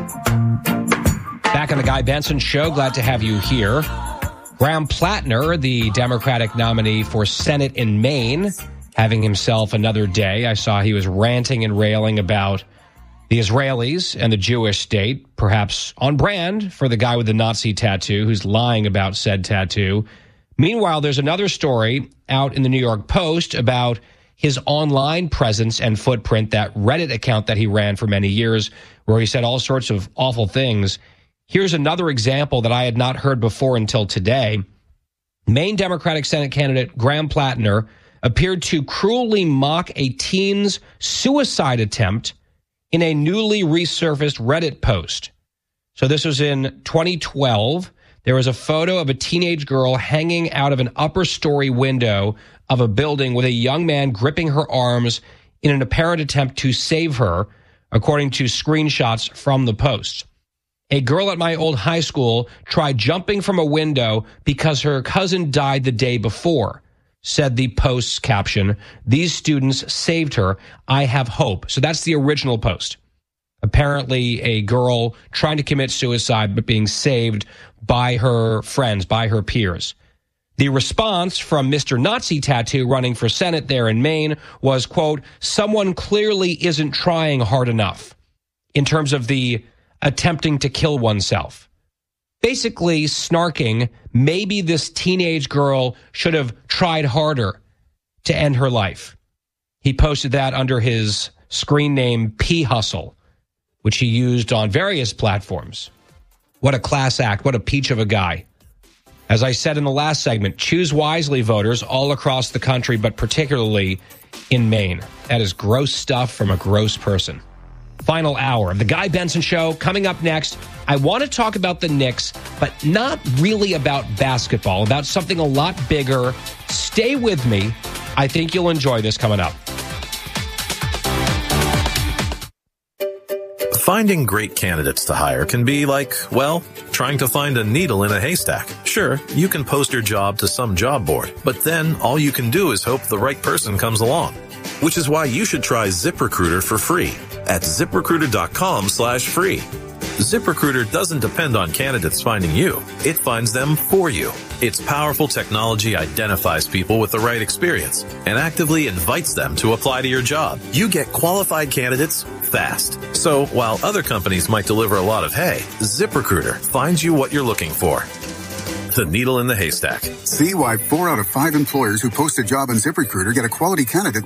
Back on the Guy Benson Show. Glad to have you here. Graham Plattner, the Democratic nominee for Senate in Maine, having himself another day. I saw he was ranting and railing about the Israelis and the Jewish state, perhaps on brand for the guy with the Nazi tattoo who's lying about said tattoo. Meanwhile, there's another story out in the New York Post about his online presence and footprint, that Reddit account that he ran for many years, where he said all sorts of awful things. Here's another example that I had not heard before until today. Maine Democratic Senate candidate Graham Plattner appeared to cruelly mock a teen's suicide attempt in a newly resurfaced Reddit post. So this was in 2012. There was a photo of a teenage girl hanging out of an upper story window of a building with a young man gripping her arms in an apparent attempt to save her, according to screenshots from the post. A girl at my old high school tried jumping from a window because her cousin died the day before, said the post's caption. These students saved her. I have hope. So that's the original post. Apparently a girl trying to commit suicide but being saved by her friends, by her peers. The response from Mr. Nazi Tattoo running for Senate there in Maine was, quote, someone clearly isn't trying hard enough in terms of the attempting to kill oneself. Basically snarking, maybe this teenage girl should have tried harder to end her life. He posted that under his screen name P Hustle, which he used on various platforms. What a class act. What a peach of a guy. As I said in the last segment, choose wisely, voters, all across the country, but particularly in Maine. That is gross stuff from a gross person. Final hour of the Guy Benson Show. Coming up next, I want to talk about the Knicks, but not really about basketball, about something a lot bigger. Stay with me. I think you'll enjoy this coming up. Finding great candidates to hire can be like, well, trying to find a needle in a haystack. Sure, you can post your job to some job board, but then all you can do is hope the right person comes along. Which is why you should try ZipRecruiter for free at ZipRecruiter.com/free. ZipRecruiter doesn't depend on candidates finding you. It finds them for you. Its powerful technology identifies people with the right experience and actively invites them to apply to your job. You get qualified candidates fast. So while other companies might deliver a lot of hay, ZipRecruiter finds you what you're looking for. The needle in the haystack. See why 4 out of 5 employers who post a job on ZipRecruiter get a quality candidate